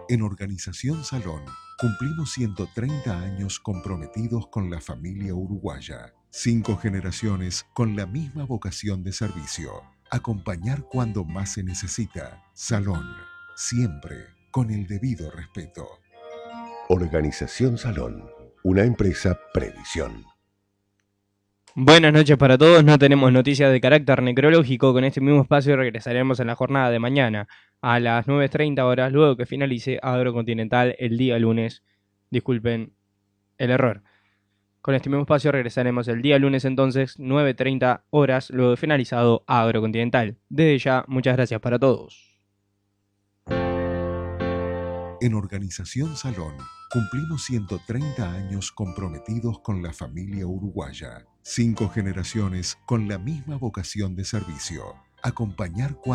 En Organización Salón cumplimos 130 años comprometidos con la familia uruguaya. 5 generaciones con la misma vocación de servicio. Acompañar cuando más se necesita. Salón, siempre con el debido respeto. Organización Salón, una empresa Previsión. Buenas noches para todos, no tenemos noticias de carácter necrológico. Con este mismo espacio regresaremos en la jornada de mañana a las 9:30 horas, luego que finalice Agrocontinental el día lunes. Disculpen el error. Con este mismo espacio regresaremos el día lunes entonces, 9:30 horas, luego de finalizado Agrocontinental. Desde ya, muchas gracias para todos. En Organización Salón cumplimos 130 años comprometidos con la familia uruguaya. 5 generaciones con la misma vocación de servicio. Acompañar cuando